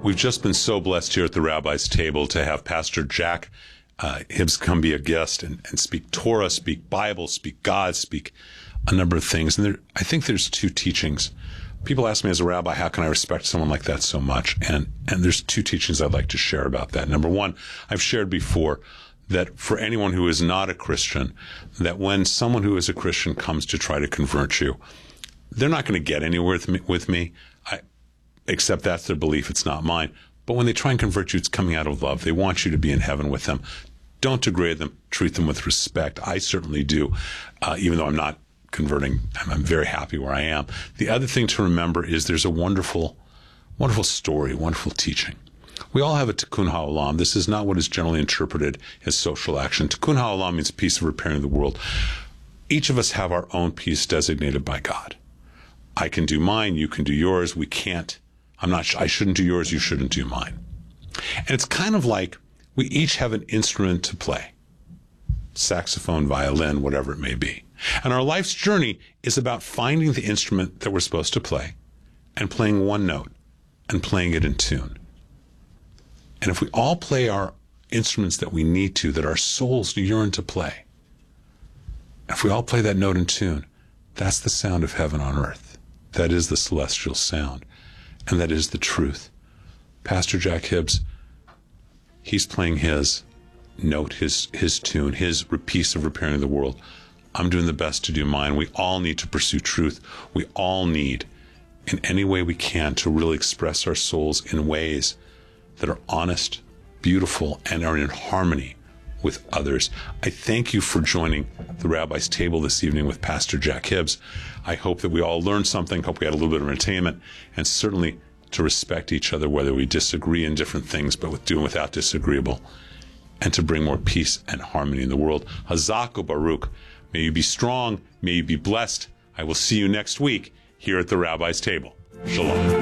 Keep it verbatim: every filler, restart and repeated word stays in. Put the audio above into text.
We've just been so blessed here at the Rabbi's Table to have Pastor Jack uh, Hibbs come be a guest and, and speak Torah, speak Bible, speak God, speak a number of things. And there, I think there's two teachings. People ask me as a rabbi, how can I respect someone like that so much? And and there's two teachings I'd like to share about that. Number one, I've shared before that for anyone who is not a Christian, that when someone who is a Christian comes to try to convert you, they're not going to get anywhere with me, with me I, except that's their belief. It's not mine. But when they try and convert you, it's coming out of love. They want you to be in heaven with them. Don't degrade them. Treat them with respect. I certainly do, uh, even though I'm not converting. I'm, I'm very happy where I am. The other thing to remember is there's a wonderful, wonderful story, wonderful teaching. We all have a tikkun ha'olam. This is not what is generally interpreted as social action. Tikkun ha'olam means peace of repairing the world. Each of us have our own peace designated by God. I can do mine. You can do yours. We can't. I'm not. I shouldn't do yours. You shouldn't do mine. And it's kind of like we each have an instrument to play. Saxophone, violin, whatever it may be. And our life's journey is about finding the instrument that we're supposed to play and playing one note and playing it in tune. And if we all play our instruments that we need to, that our souls yearn to play, if we all play that note in tune, that's the sound of heaven on earth. That is the celestial sound. And that is the truth. Pastor Jack Hibbs, he's playing his note, his his tune, his piece of repairing the world. I'm doing the best to do mine. We all need to pursue truth. We all need, in any way we can, to really express our souls in ways that are honest, beautiful, and are in harmony with others. I thank you for joining the Rabbi's Table this evening with Pastor Jack Hibbs. I hope that we all learned something. Hope we had a little bit of entertainment, and certainly to respect each other, whether we disagree in different things, but with doing without disagreeable, and to bring more peace and harmony in the world. Hazak u'Baruch. May you be strong. May you be blessed. I will see you next week here at the Rabbi's Table. Shalom.